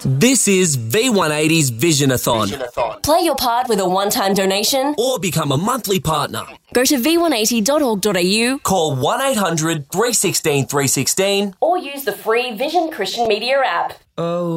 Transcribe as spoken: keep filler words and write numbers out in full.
This is V one eighty's Visionathon. Visionathon. Play your part with a one-time donation Or become a monthly partner. Go to v one eighty dot org dot a u, Call one eight hundred three one six three one six or use the free Vision Christian Media app. Oh.